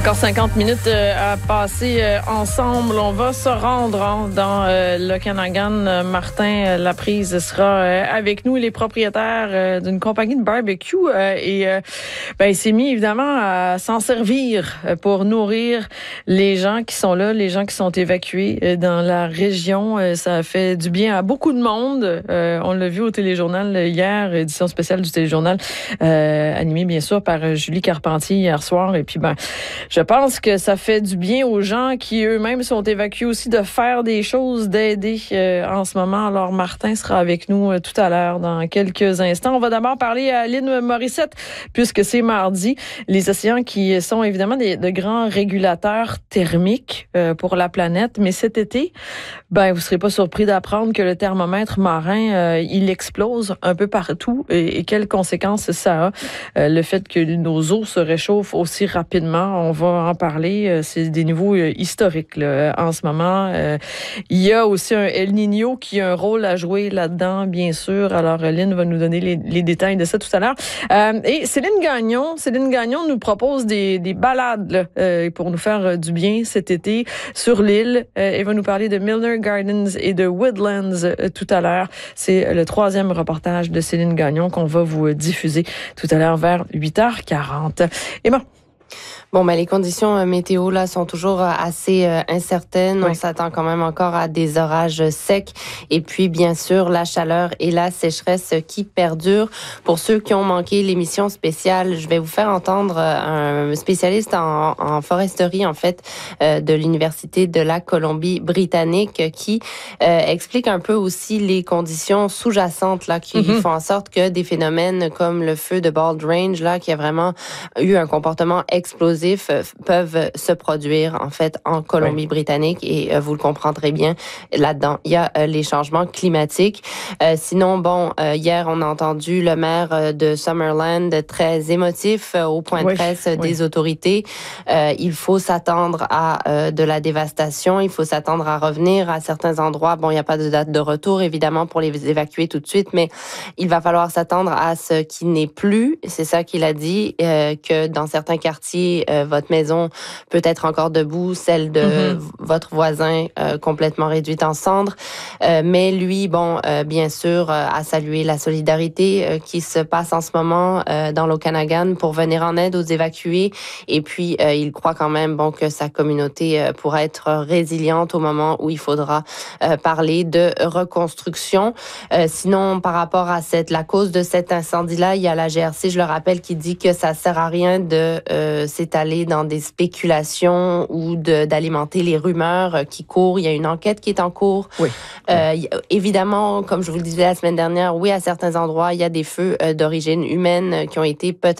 Encore 50 minutes à passer ensemble. On va se rendre dans l'Okanagan. Martin Laprise sera avec nous, les propriétaires d'une compagnie de barbecue. Il s'est mis évidemment à s'en servir pour nourrir les gens qui sont là, les gens qui sont évacués dans la région. Ça a fait du bien à beaucoup de monde. On l'a vu au téléjournal hier, édition spéciale du téléjournal, animée bien sûr par Julie Carpentier hier soir. Et puis je pense que ça fait du bien aux gens qui eux-mêmes sont évacués aussi de faire des choses, d'aider en ce moment. Alors Martin sera avec nous tout à l'heure dans quelques instants. On va d'abord parler à Lynn Morissette puisque c'est mardi. Les océans qui sont évidemment de grands régulateurs thermiques pour la planète. Mais cet été, vous serez pas surpris d'apprendre que le thermomètre marin, il explose un peu partout. Et quelles conséquences ça a? Le fait que nos eaux se réchauffent aussi rapidement, on va en parler. C'est des niveaux historiques là, en ce moment. Il y a aussi un El Niño qui a un rôle à jouer là-dedans, bien sûr. Alors, Lynn va nous donner les détails de ça tout à l'heure. Et Céline Gagnon nous propose des balades là, pour nous faire du bien cet été sur l'île. Elle va nous parler de Milner Gardens et de Woodlands tout à l'heure. C'est le 3e reportage de Céline Gagnon qu'on va vous diffuser tout à l'heure vers 8h40. Emma. Les conditions météo là sont toujours assez incertaines. Oui. On s'attend quand même encore à des orages secs et puis bien sûr la chaleur et la sécheresse qui perdurent. Pour ceux qui ont manqué l'émission spéciale, je vais vous faire entendre un spécialiste en foresterie en fait de l'Université de la Colombie-Britannique qui explique un peu aussi les conditions sous-jacentes là qui font en sorte que des phénomènes comme le feu de Bald Range là qui a vraiment eu un comportement explosif peuvent se produire en fait en Colombie-Britannique et vous le comprendrez bien là-dedans. Il y a les changements climatiques. Sinon, hier on a entendu le maire de Summerland très émotif au point de presse des autorités. Il faut s'attendre à de la dévastation. Il faut s'attendre à revenir à certains endroits. Il n'y a pas de date de retour évidemment pour les évacuer tout de suite, mais il va falloir s'attendre à ce qui n'est plus. C'est ça qu'il a dit, que dans certains quartiers, votre maison peut être encore debout, celle de votre voisin complètement réduite en cendres. Mais lui, bien sûr, a salué la solidarité qui se passe en ce moment dans l'Okanagan pour venir en aide aux évacués. Et puis, il croit quand même que sa communauté pourra être résiliente au moment où il faudra parler de reconstruction. Sinon, par rapport à la cause de cet incendie-là, il y a la GRC, je le rappelle, qui dit que ça sert à rien de s'étaler dans des spéculations ou d'alimenter les rumeurs qui courent. Il y a une enquête qui est en cours. Oui. Évidemment, comme je vous le disais la semaine dernière, oui, à certains endroits, il y a des feux d'origine humaine qui ont été peut-être